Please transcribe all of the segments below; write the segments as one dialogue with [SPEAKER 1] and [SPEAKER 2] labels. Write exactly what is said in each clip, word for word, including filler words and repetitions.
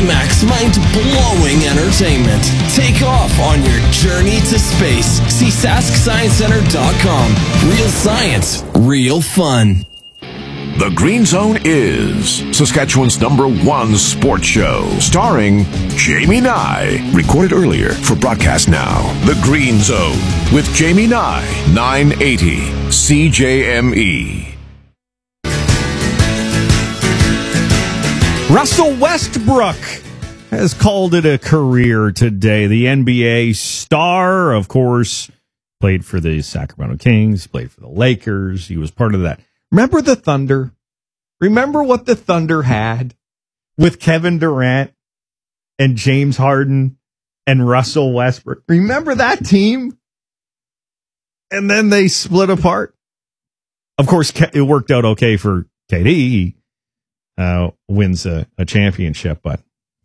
[SPEAKER 1] IMAX mind-blowing entertainment. Take off on your journey to space. See sask science center dot com. Real science, real fun.
[SPEAKER 2] The Green Zone is Saskatchewan's number one sports show, starring Jamie Nye. Recorded earlier for broadcast now. The Green Zone with Jamie Nye, nine eighty C J M E.
[SPEAKER 3] Russell Westbrook has called it a career today. The N B A star, of course, played for the Sacramento Kings, played for the Lakers. He was part of that. Remember the Thunder? Remember what the Thunder had with Kevin Durant and James Harden and Russell Westbrook? Remember that team? And then they split apart. Of course, it worked out okay for K D. He uh, wins a, a championship, but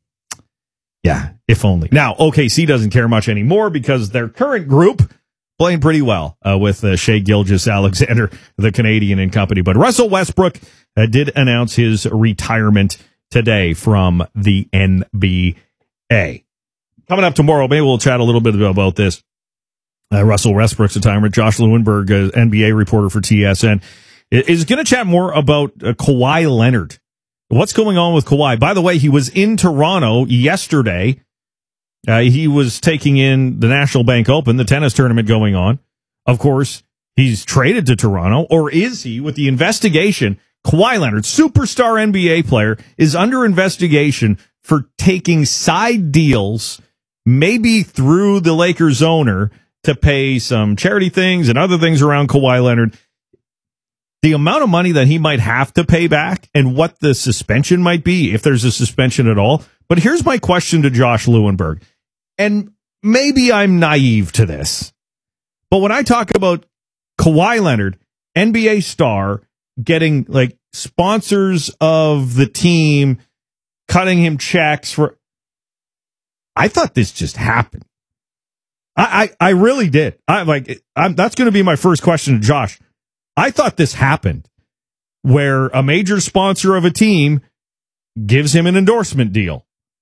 [SPEAKER 3] yeah, if only. Now, O K C doesn't care much anymore because their current group playing pretty well uh, with uh, Shai Gilgeous-Alexander, the Canadian and company. But Russell Westbrook uh, did announce his retirement today from the N B A. Coming up tomorrow, maybe we'll chat a little bit about this. Uh, Russell Westbrook's retirement. Josh Lewenberg, uh, N B A reporter for T S N, is going to chat more about uh, Kawhi Leonard. What's going on with Kawhi? By the way, he was in Toronto yesterday. Uh, he was taking in the National Bank Open, the tennis tournament going on. Of course, he's traded to Toronto, or is he? With the investigation, Kawhi Leonard, superstar N B A player, is under investigation for taking side deals, maybe through the Lakers owner, to pay some charity things and other things around Kawhi Leonard. The amount of money that he might have to pay back and what the suspension might be, if there's a suspension at all. But here's my question to Josh Lewenberg. And maybe I'm naive to this, but when I talk about Kawhi Leonard, N B A star, getting like sponsors of the team, cutting him checks for, I thought this just happened. I, I, I really did. I like, I'm, that's going to be my first question to Josh. I thought this happened where a major sponsor of a team gives him an endorsement deal.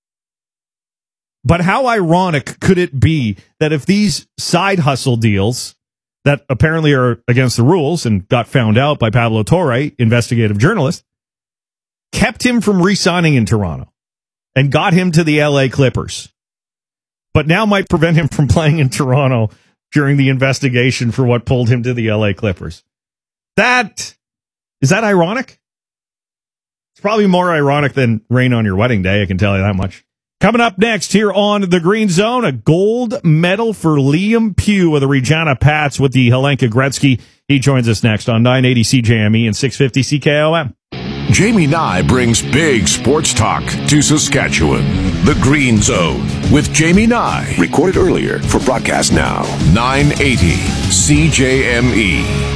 [SPEAKER 3] But how ironic could it be that if these side hustle deals that apparently are against the rules and got found out by Pablo Torre, investigative journalist, kept him from re-signing in Toronto and got him to the L A Clippers, but now might prevent him from playing in Toronto during the investigation for what pulled him to the L A Clippers? That, is that ironic? It's probably more ironic than rain on your wedding day, I can tell you that much. Coming up next here on The Green Zone, a gold medal for Liam Pugh of the Regina Pats with the Helenka Gretzky. He joins us next on nine eighty C J M E and six fifty C K O M.
[SPEAKER 2] Jamie Nye brings big sports talk to Saskatchewan. The Green Zone with Jamie Nye. Recorded earlier for broadcast now. nine eighty C J M E.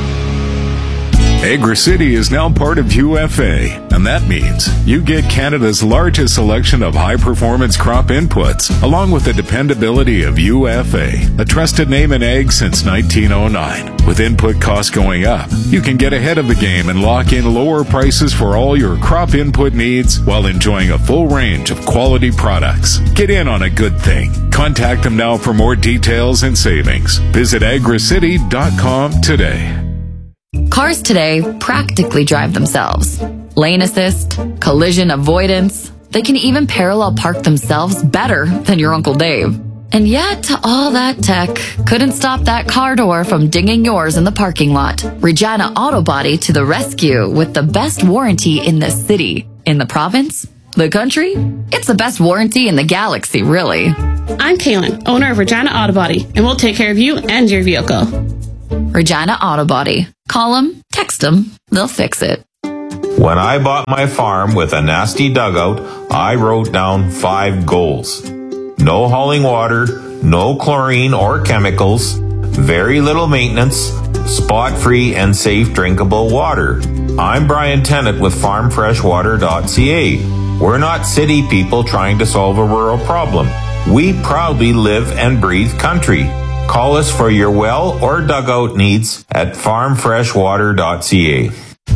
[SPEAKER 4] Agri-City is now part of U F A, and that means you get Canada's largest selection of high-performance crop inputs, along with the dependability of U F A, a trusted name in ag since nineteen oh nine. With input costs going up, you can get ahead of the game and lock in lower prices for all your crop input needs while enjoying a full range of quality products. Get in on a good thing. Contact them now for more details and savings. Visit agri city dot com today.
[SPEAKER 5] Cars today practically drive themselves. Lane assist, collision avoidance. They can even parallel park themselves better than your Uncle Dave. And yet, all that tech couldn't stop that car door from dinging yours in the parking lot. Regina Auto Body to the rescue with the best warranty in the city. In the province? The country? It's the best warranty in the galaxy, really.
[SPEAKER 6] I'm Kaylin, owner of Regina Auto Body, and we'll take care of you and your vehicle.
[SPEAKER 5] Regina Auto Body. Call them, text them, they'll fix it.
[SPEAKER 7] When I bought my farm with a nasty dugout, I wrote down five goals. No hauling water, no chlorine or chemicals, very little maintenance, spot-free and safe drinkable water. I'm Brian Tennant with farm fresh water dot c a. We're not city people trying to solve a rural problem. We proudly live and breathe country. Call us for your well or dugout needs at farm fresh water dot c a.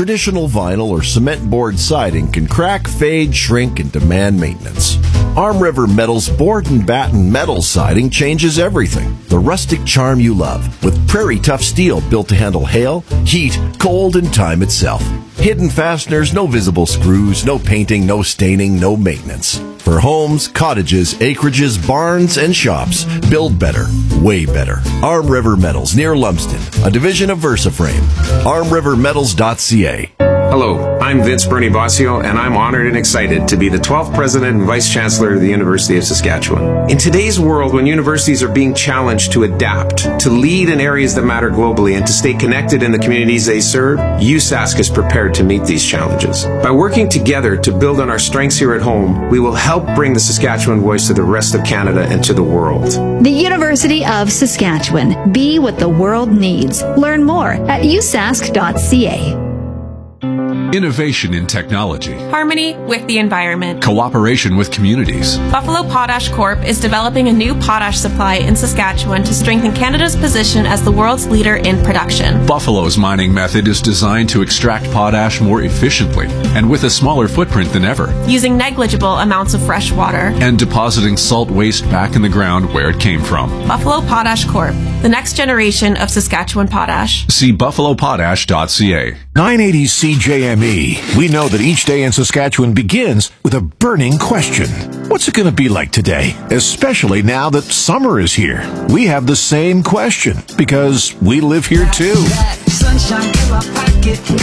[SPEAKER 8] Traditional vinyl or cement board siding can crack, fade, shrink, and demand maintenance. Arm River Metal's board and batten metal siding changes everything. The rustic charm you love, with Prairie Tough steel built to handle hail, heat, cold, and time itself. Hidden fasteners, no visible screws, no painting, no staining, no maintenance. For homes, cottages, acreages, barns, and shops, build better, way better. Arm River Metals, near Lumsden, a division of VersaFrame. arm river metals dot c a.
[SPEAKER 9] Hello, I'm Vince Bernie Bossio, and I'm honored and excited to be the twelfth President and Vice Chancellor of the University of Saskatchewan. In today's world, when universities are being challenged to adapt, to lead in areas that matter globally, and to stay connected in the communities they serve, U S A S C is prepared to meet these challenges. By working together to build on our strengths here at home, we will help bring the Saskatchewan voice to the rest of Canada and to the world.
[SPEAKER 10] The University of Saskatchewan. Be what the world needs. Learn more at u sask dot c a.
[SPEAKER 11] Innovation in technology.
[SPEAKER 12] Harmony with the environment.
[SPEAKER 11] Cooperation with communities.
[SPEAKER 12] Buffalo Potash Corp is developing a new potash supply in Saskatchewan to strengthen Canada's position as the world's leader in production.
[SPEAKER 11] Buffalo's mining method is designed to extract potash more efficiently and with a smaller footprint than ever,
[SPEAKER 12] using negligible amounts of fresh water
[SPEAKER 11] and depositing salt waste back in the ground where it came from.
[SPEAKER 12] Buffalo Potash Corp, the next generation of Saskatchewan potash.
[SPEAKER 11] See buffalo potash dot c a.
[SPEAKER 2] nine eighty C J M E. We know that each day in Saskatchewan begins with a burning question. What's it going to be like today? Especially now that summer is here. We have the same question because we live here too.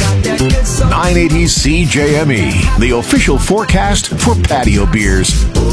[SPEAKER 2] nine eighty C J M E, the official forecast for patio beers.